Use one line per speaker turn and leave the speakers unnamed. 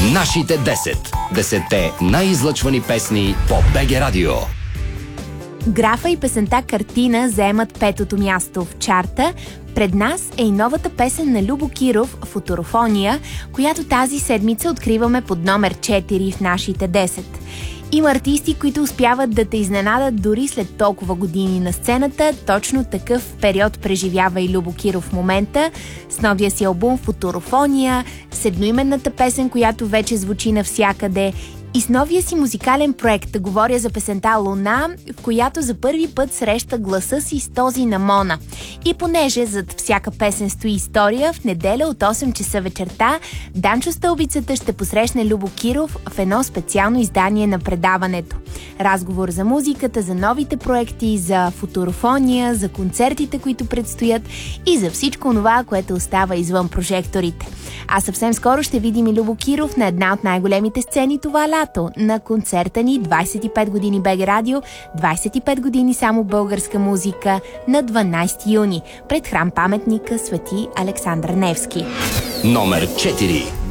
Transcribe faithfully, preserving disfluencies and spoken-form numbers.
Нашите десет. Десетте най-излъчвани песни по БГ Радио.
Графа и песента Картина заемат петото място в чарта. Пред нас е и новата песен на Любо Киров «Футурофония», която тази седмица откриваме под номер четири в нашите десет. Има артисти, които успяват да те изненадат дори след толкова години на сцената. Точно такъв период преживява и Любо Киров в момента с новия си албум «Футурофония», с едноименната песен, която вече звучи навсякъде, и с новия си музикален проект. Говоря за песента «Луна», в която за първи път среща гласа си с този на Мона. И понеже зад всяка песен стои история, в неделя от осем часа вечерта Данчо Стълбицата ще посрещне Любо Киров в едно специално издание на предаването. Разговор за музиката, за новите проекти, за футурофония, за концертите, които предстоят и за всичко това, което остава извън прожекторите. А съвсем скоро ще видим и Любо Киров на една от най-големите сцени това лято, на концерта ни двадесет и пет години БГ Радио, двадесет и пет години само българска музика, на дванадесети юни пред храм паметника Свети Александър Невски.
Номер четири.